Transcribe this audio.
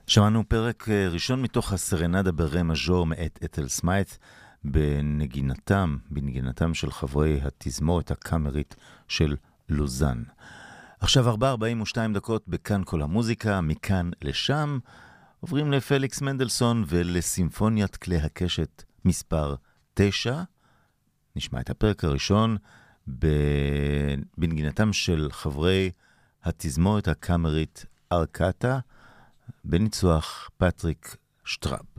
שמענו פרק ראשון מתוך הסרנדה ברה מז'ור מאת אתל סמיית' בנגינתם של חברי התזמורת הקאמרית של לוזאן. עכשיו 4:42 בכאן כל המוזיקה, מכאן לשם, עוברים לפליקס מנדלסון ולסימפוניית כלי הקשת מספר 9. נשמע את הפרק הראשון בנגינתם של חברי התזמורת הקאמרית ארקטה, בניצוח פטריק שטראב.